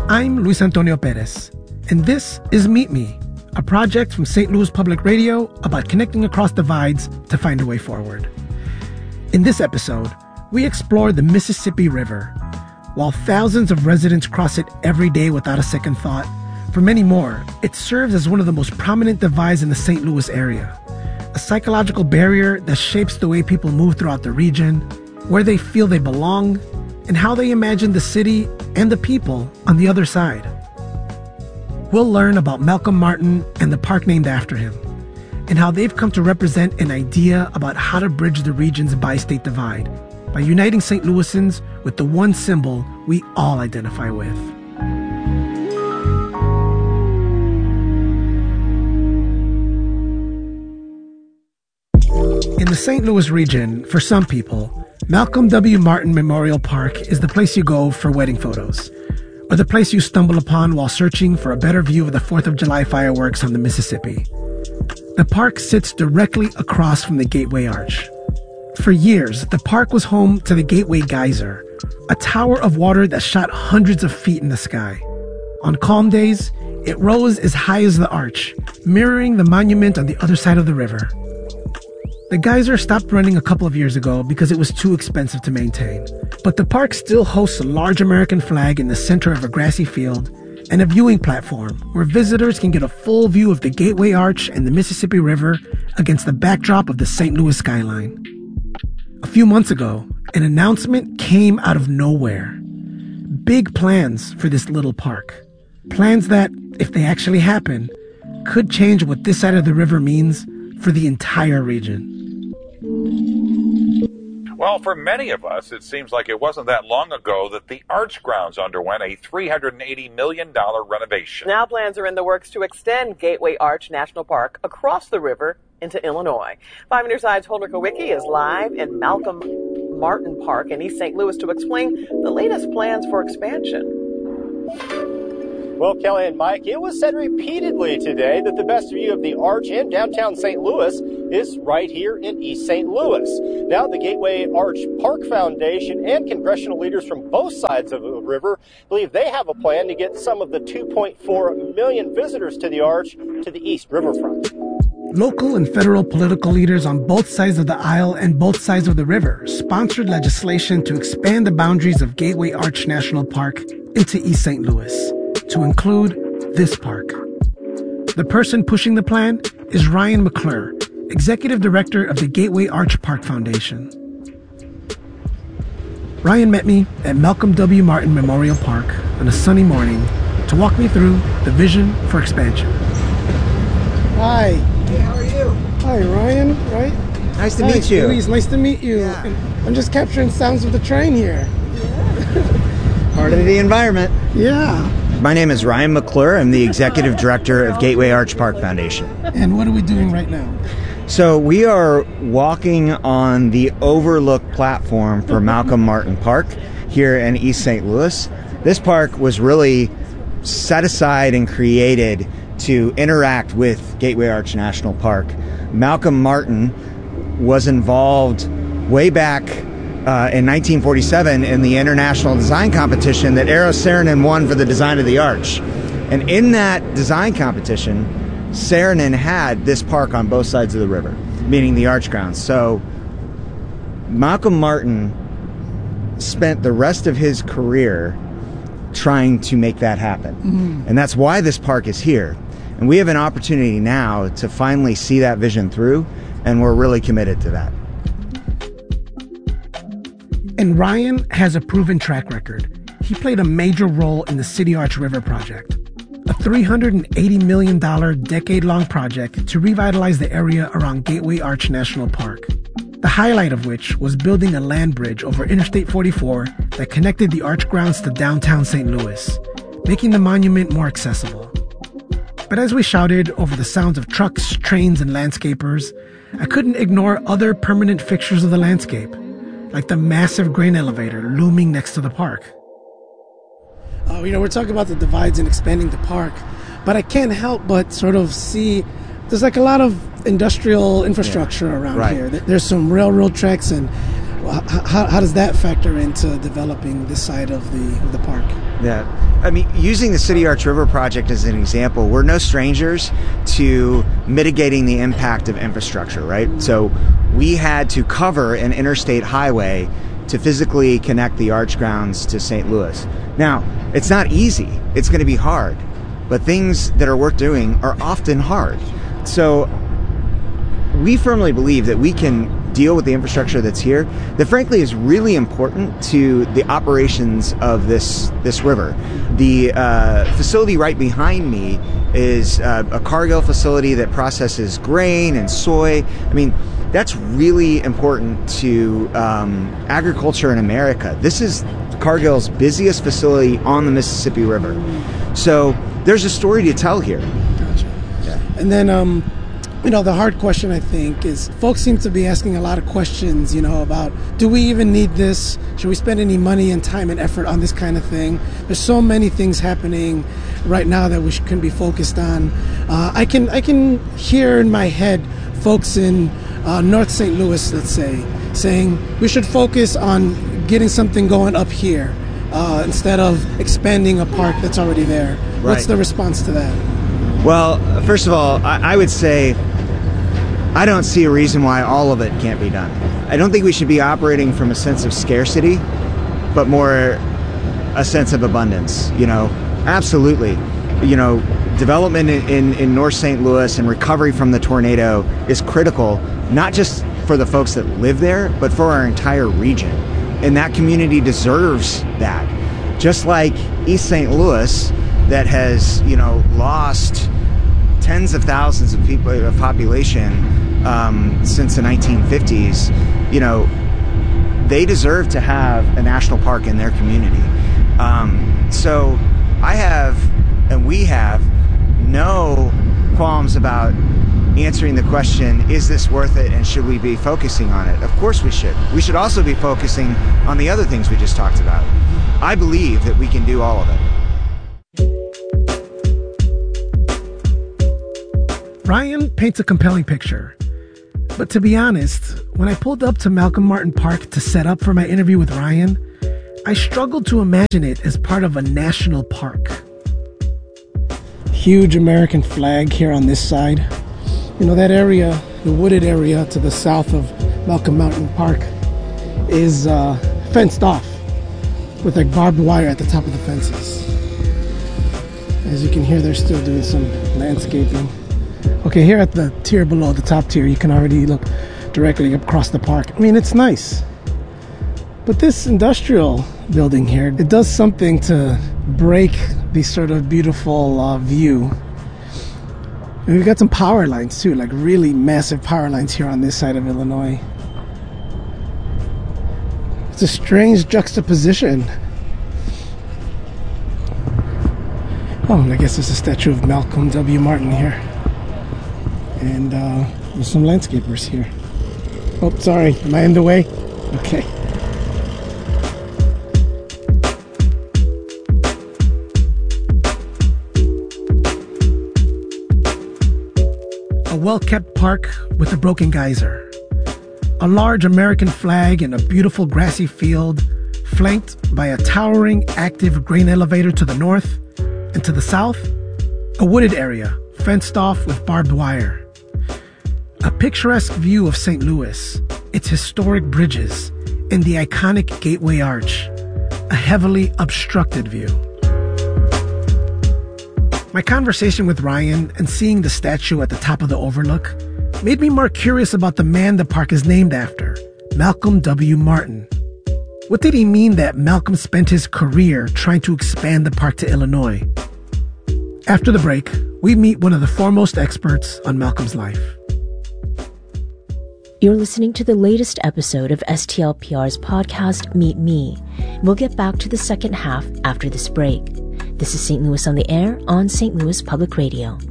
I'm Luis Antonio Perez, and this is Meet Me, a project from St. Louis Public Radio about connecting across divides to find a way forward. In this episode, we explore the Mississippi River. While thousands of residents cross it every day without a second thought, for many more, it serves as one of the most prominent divides in the St. Louis area. A psychological barrier that shapes the way people move throughout the region, where they feel they belong, and how they imagine the city and the people on the other side. We'll learn about Malcolm Martin and the park named after him, and how they've come to represent an idea about how to bridge the region's bi-state divide by uniting St. Louisans with the one symbol we all identify with. In the St. Louis region, for some people, Malcolm W. Martin Memorial Park is the place you go for wedding photos, or the place you stumble upon while searching for a better view of the 4th of July fireworks on the Mississippi. The park sits directly across from the Gateway Arch. For years, the park was home to the Gateway Geyser, a tower of water that shot hundreds of feet in the sky. On calm days, it rose as high as the arch, mirroring the monument on the other side of the river. The geyser stopped running a couple of years ago because it was too expensive to maintain. But the park still hosts a large American flag in the center of a grassy field and a viewing platform where visitors can get a full view of the Gateway Arch and the Mississippi River against the backdrop of the St. Louis skyline. A few months ago, an announcement came out of nowhere. Big plans for this little park. Plans that, if they actually happen, could change what this side of the river means for the entire region. Well, for many of us, it seems like it wasn't that long ago that the Arch Grounds underwent a $380 million renovation. Now plans are in the works to extend Gateway Arch National Park across the river into Illinois. 5 News Side's Holder Kowicki is live in Malcolm Martin Park in East St. Louis to explain the latest plans for expansion. Well, Kelly and Mike, it was said repeatedly today that the best view of the Arch in downtown St. Louis is right here in East St. Louis. Now, the Gateway Arch Park Foundation and congressional leaders from both sides of the river believe they have a plan to get some of the 2.4 million visitors to the Arch to the east riverfront. Local and federal political leaders on both sides of the aisle and both sides of the river sponsored legislation to expand the boundaries of Gateway Arch National Park into East St. Louis, to include this park. The person pushing the plan is Ryan McClure, Executive Director of the Gateway Arch Park Foundation. Ryan met me at Malcolm W. Martin Memorial Park on a sunny morning to walk me through the vision for expansion. Hi. Hey, how are you? Hi, Ryan, right? Nice to meet you. Louise, nice to meet you. Yeah. I'm just capturing sounds of the train here. Part of the environment. Yeah. My name is Ryan McClure. I'm the Executive Director of Gateway Arch Park Foundation. And what are we doing right now? So we are walking on the overlook platform for Malcolm Martin Park here in East St. Louis. This park was really set aside and created to interact with Gateway Arch National Park. Malcolm Martin was involved way back in 1947 in the international design competition that Eero Saarinen won for the design of the arch. And in that design competition, Saarinen had this park on both sides of the river, meaning the Arch Grounds. So Malcolm Martin spent the rest of his career trying to make that happen. Mm-hmm. And that's why this park is here. And we have an opportunity now to finally see that vision through, and we're really committed to that. And Ryan has a proven track record. He played a major role in the City Arch River project, a $380 million decade-long project to revitalize the area around Gateway Arch National Park. The highlight of which was building a land bridge over Interstate 44 that connected the Arch Grounds to downtown St. Louis, making the monument more accessible. But as we shouted over the sounds of trucks, trains, and landscapers, I couldn't ignore other permanent fixtures of the landscape, like the massive grain elevator looming next to the park. We're talking about the divides and expanding the park, but I can't help but sort of see there's like a lot of industrial infrastructure around here. There's some railroad tracks, and how does that factor into developing this side of the park? Yeah. I mean, using the City Arch River project as an example, we're no strangers to mitigating the impact of infrastructure, right? So we had to cover an interstate highway to physically connect the Arch grounds to St. Louis. Now, it's not easy. It's going to be hard. But things that are worth doing are often hard. So we firmly believe that we can deal with the infrastructure that's here that frankly is really important to the operations of this river. The facility right behind me is a Cargill facility that processes grain and soy. I mean, that's really important to agriculture in America. This is Cargill's busiest facility on the Mississippi River. So there's a story to tell here. Gotcha. Yeah. And then the hard question, I think, is folks seem to be asking a lot of questions, about, do we even need this? Should we spend any money and time and effort on this kind of thing? There's so many things happening right now that we can be focused on. I can hear in my head folks in North St. Louis, let's say, saying we should focus on getting something going up here instead of expanding a park that's already there. Right. What's the response to that? Well, first of all, I would say I don't see a reason why all of it can't be done. I don't think we should be operating from a sense of scarcity, but more a sense of abundance. Absolutely. Development in North St. Louis and recovery from the tornado is critical, not just for the folks that live there, but for our entire region. And that community deserves that. Just like East St. Louis, that has, lost tens of thousands of people, of population since the 1950s, they deserve to have a national park in their community. So I have, and we have, no qualms about answering the question, is this worth it and should we be focusing on it? Of course we should. We should also be focusing on the other things we just talked about. I believe that we can do all of it. Ryan paints a compelling picture. But to be honest, when I pulled up to Malcolm Martin Park to set up for my interview with Ryan, I struggled to imagine it as part of a national park. Huge American flag here on this side. That area, the wooded area to the south of Malcolm Martin Park, is fenced off with barbed wire at the top of the fences. As you can hear, they're still doing some landscaping. Okay, here at the tier below, the top tier, you can already look directly across the park. I mean, it's nice. But this industrial building here, it does something to break the sort of beautiful view. And we've got some power lines too, really massive power lines here on this side of Illinois. It's a strange juxtaposition. Oh, and I guess there's a statue of Malcolm W. Martin here. And there's some landscapers here. Oh, sorry. Am I in the way? Okay. A well-kept park with a broken geyser. A large American flag in a beautiful grassy field, flanked by a towering active grain elevator to the north, and to the south, a wooded area fenced off with barbed wire. A picturesque view of St. Louis, its historic bridges, and the iconic Gateway Arch, a heavily obstructed view. My conversation with Ryan and seeing the statue at the top of the overlook made me more curious about the man the park is named after, Malcolm W. Martin. What did he mean that Malcolm spent his career trying to expand the park to Illinois? After the break, we meet one of the foremost experts on Malcolm's life. You're listening to the latest episode of STLPR's podcast, Meet Me. We'll get back to the second half after this break. This is St. Louis on the Air on St. Louis Public Radio.